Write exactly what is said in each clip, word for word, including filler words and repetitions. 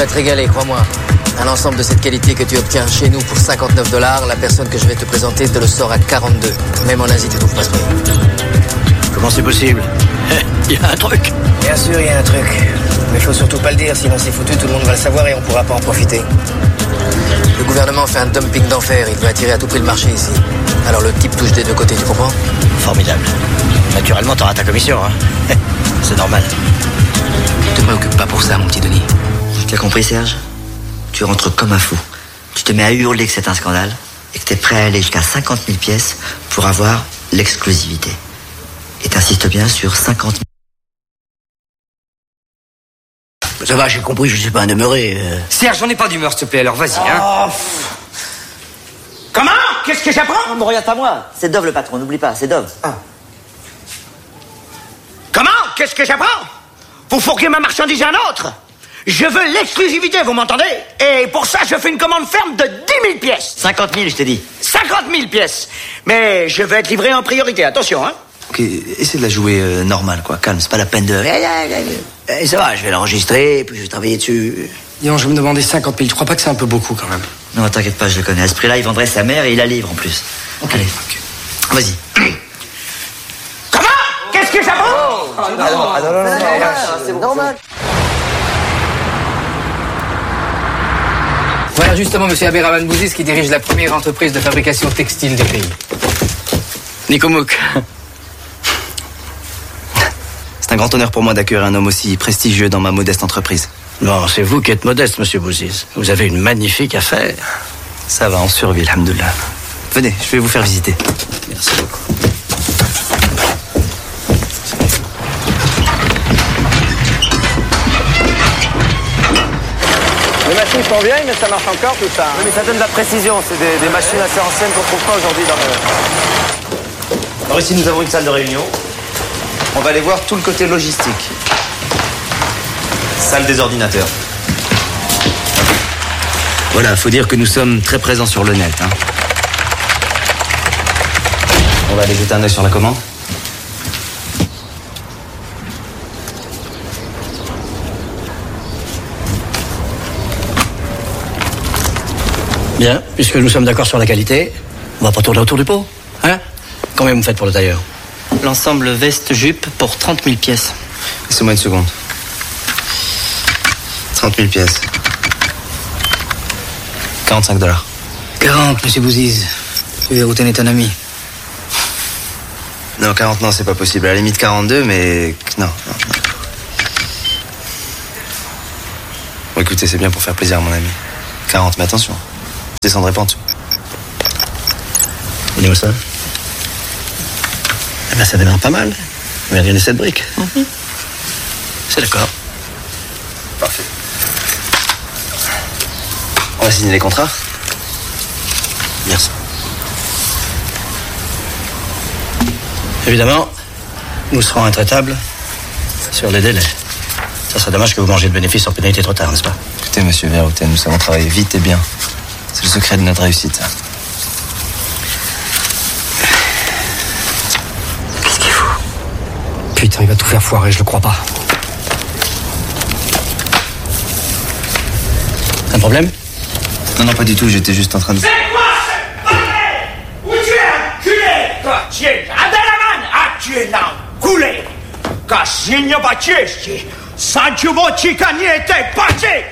vas te régaler, crois-moi. Un ensemble de cette qualité que tu obtiens chez nous pour cinquante-neuf dollars, la personne que je vais te présenter te le sort à quarante-deux. Même en Asie, tu trouves pas ce prix. Comment c'est possible? Il y a un truc. Bien sûr, il y a un truc. Mais il faut surtout pas le dire, sinon c'est foutu, tout le monde va le savoir et on pourra pas en profiter. Le gouvernement fait un dumping d'enfer, il veut attirer à tout prix le marché ici. Alors le type touche des deux côtés, tu comprends? Formidable. Naturellement, t'auras ta commission, hein. C'est normal. Ne te préoccupe pas pour ça, mon petit Denis. Tu as compris, Serge? Tu rentres comme un fou. Tu te mets à hurler que c'est un scandale et que t'es prêt à aller jusqu'à cinquante mille pièces pour avoir l'exclusivité. Et t'insistes bien sur cinquante mille. Ça va, j'ai compris, je suis pas un demeuré. Euh... Serge, on n'est pas d'humeur, s'il te plaît, alors vas-y, hein. Oh, Comment? Qu'est-ce que j'apprends? Non, me regarde pas moi. C'est Dove le patron, n'oublie pas, c'est Dove. Ah. Comment? Qu'est-ce que j'apprends? Vous fourguez ma marchandise à un autre? Je veux l'exclusivité, vous m'entendez? Et pour ça, je fais une commande ferme de dix mille pièces. cinquante mille, je t'ai dit. cinquante mille pièces. Mais je vais être livré en priorité, attention, hein. Ok, essaie de la jouer euh, normale, quoi. Calme, c'est pas la peine de... Eh, ça va, je vais l'enregistrer, et puis je vais travailler dessus. Dis-donc, je vais me demander cinquante mille. Tu crois pas que c'est un peu beaucoup, quand même? Non, t'inquiète pas, je le connais. À ce prix-là, il vendrait sa mère et il la livre, en plus. Ok. Allez, Ok. vas-y. Comment? Qu'est-ce que j'apprends? Oh, ah, non, non, non, non, non, c'est normal. Voilà justement M. Abderrahmane Bouziz qui dirige la première entreprise de fabrication textile des pays. Nico Mouk. C'est un grand honneur pour moi d'accueillir un homme aussi prestigieux dans ma modeste entreprise. Non, c'est vous qui êtes modeste, monsieur Bouziz. Vous avez une magnifique affaire. Ça va, on survit, alhamdoulilah. Venez, je vais vous faire visiter. Merci beaucoup. Les machines sont vieilles, mais ça marche encore tout ça. Hein. Oui, mais ça donne de la précision. C'est des, des machines assez anciennes qu'on trouve pas aujourd'hui dans le... Alors ici, nous avons une salle de réunion. On va aller voir tout le côté logistique. Salle des ordinateurs. Voilà, faut dire que nous sommes très présents sur le net. Hein. On va aller jeter un œil sur la commande. Bien, puisque nous sommes d'accord sur la qualité, on va pas tourner autour du pot, hein? Combien vous faites pour le tailleur? L'ensemble veste-jupe pour trente mille pièces. Laissez-moi une seconde. trente mille pièces. quarante-cinq dollars. quarante, monsieur Bouziz. Verhouten est un ami. Non, quarante, non, c'est pas possible. À la limite quarante-deux, mais... Non, non, non. Bon, écoutez, c'est bien pour faire plaisir à mon ami. quarante, mais attention. Je descendrai pas en dessous. Donnez-moi ça. Eh ben, ça démarre pas mal. On va donner cette brique. Mm-hmm. C'est d'accord. Parfait. On va signer les contrats. Merci. Évidemment, nous serons intraitables sur les délais. Ça serait dommage que vous mangiez de bénéfices en pénalité trop tard, n'est-ce pas? Écoutez, monsieur Verhouten, nous savons travailler vite et bien. C'est le secret de notre réussite. Qu'est-ce qu'il faut? Putain, il va tout faire foirer, je le crois pas. Un problème? Non, non, pas du tout, j'étais juste en train de... C'est quoi ce bordel? Où tu es, enculé? Toi, tu es Abderrahmane. Ah, tu es l'enculé. Casigno Baccheschi. Sanchubo Chicani était bâché.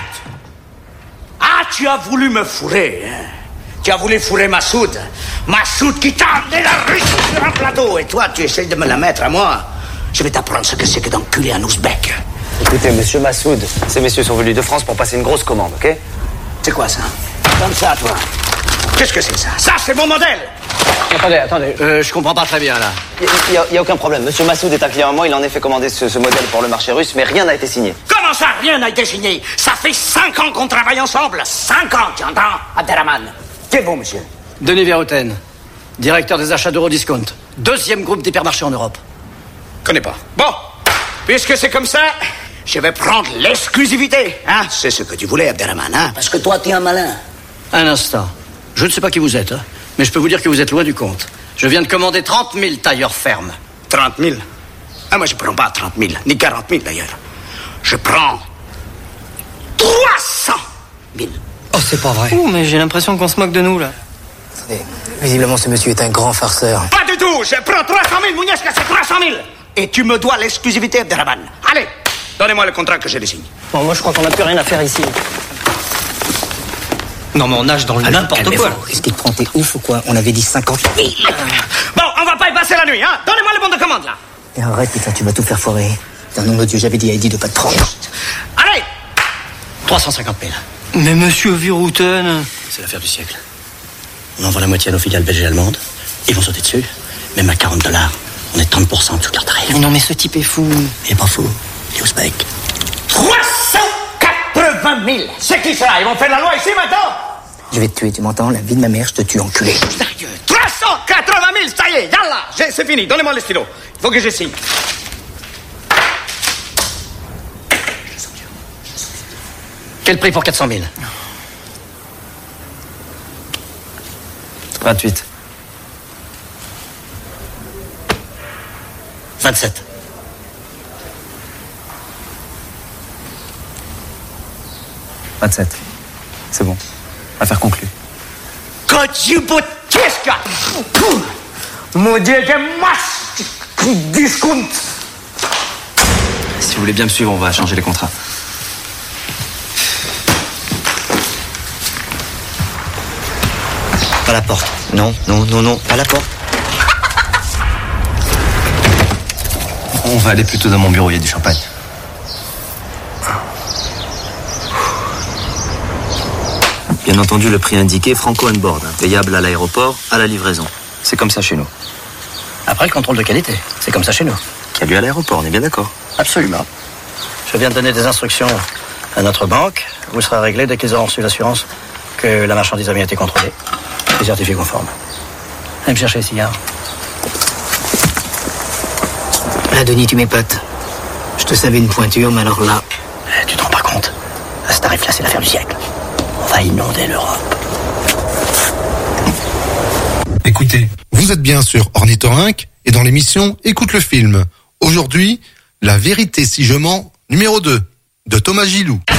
Ah, tu as voulu me fourrer, hein? Tu as voulu fourrer Massoud. Massoud qui t'a amené la Russie sur un plateau. Et toi, tu essayes de me la mettre à moi. Je vais t'apprendre ce que c'est que d'enculer un ouzbek. Écoutez, monsieur Massoud, ces messieurs sont venus de France pour passer une grosse commande, ok? C'est quoi ça? Comme ça, toi. Qu'est-ce que c'est ça? Ça, c'est mon modèle. Attendez, attendez. Euh, je comprends pas très bien, là. Il n'y a, a aucun problème. Monsieur Massoud est un client à moi. Il en a fait commander ce, ce modèle pour le marché russe, mais rien n'a été signé. Comment ça, rien n'a été signé? Ça fait cinq ans qu'on travaille ensemble. Cinq ans, tu entends, Abderrahmane? Qui est vous, monsieur? Denis Verhouten, directeur des achats d'Eurodiscount. Deuxième groupe d'hypermarchés en Europe. Connais pas. Bon, puisque c'est comme ça, je vais prendre l'exclusivité. Hein? C'est ce que tu voulais, Abderrahmane, hein? Parce que toi, t'es un malin. Un instant. Je ne sais pas qui vous êtes, hein, mais je peux vous dire que vous êtes loin du compte. Je viens de commander trente mille tailleurs fermes. trente mille? Ah, moi, je prends pas trente mille, ni quarante mille, d'ailleurs. Je prends trois Oh, c'est pas vrai. Ouh, mais j'ai l'impression qu'on se moque de nous, là. Attendez, visiblement ce monsieur est un grand farceur. Pas du tout. Je prends trois cent mille, Muñesca, c'est trois cent mille. Et tu me dois l'exclusivité de Rabanne. Allez, donnez-moi le contrat que je désigne. Bon, moi, je crois qu'on n'a plus rien à faire ici. Non, mais on nage dans le Allez, n'importe calmez-vous. quoi. Qu'est-ce qu'il te prend, t'es ouf ou quoi? On avait dit cinquante mille. Bon, on va pas y passer la nuit, hein. Donnez-moi le bon de commande, là. Et arrête, putain, tu vas tout faire foirer. Putain, nom de Dieu, j'avais dit à Eddie de pas te prendre. Allez. trois cent cinquante mille. Mais monsieur Virouten... C'est l'affaire du siècle. On envoie la moitié à nos filiales belges et allemandes. Ils vont sauter dessus. Même à quarante dollars, on est trente pour cent en dessous de leur tarif. Mais non, mais ce type est fou. Il est pas fou. Il est ouzbek. trois cent quatre-vingt mille. C'est qui ça? Ils vont faire la loi ici, maintenant? Je vais te tuer, tu m'entends? La vie de ma mère, je te tue, enculé. Sérieux? trois cent quatre-vingt mille, ça y est, yallah. J'ai- C'est fini, donnez-moi le stylo. Il faut que je signe. Quel prix pour quatre cent mille? vingt-huit. vingt-sept. vingt-sept. C'est bon. Affaire conclue. Kodziubotieska! Młodzieże masz dyskont! Si vous voulez bien me suivre, on va changer les contrats. Pas la porte. Non, non, non, non, pas la porte. On va aller plutôt dans mon bureau, il y a du champagne. Bien entendu, le prix indiqué, Franco on board, hein, payable à l'aéroport, à la livraison. C'est comme ça chez nous. Après le contrôle de qualité. C'est comme ça chez nous. Qui a lieu à l'aéroport, on est bien d'accord. Absolument. Je viens de donner des instructions à notre banque. Vous serez réglé dès qu'ils auront reçu l'assurance que la marchandise a bien été contrôlée et certifiée conforme. Allez me chercher les cigares. Là, Denis, tu m'épates. Je te savais une pointure, mais alors là... Eh, tu te rends pas compte? À ce tarif-là, c'est l'affaire du siècle. On va inonder l'Europe. Écoutez, vous êtes bien sur Ornithorynque et dans l'émission Écoute le film. Aujourd'hui, La vérité si je mens, numéro deux, de Thomas Gilou.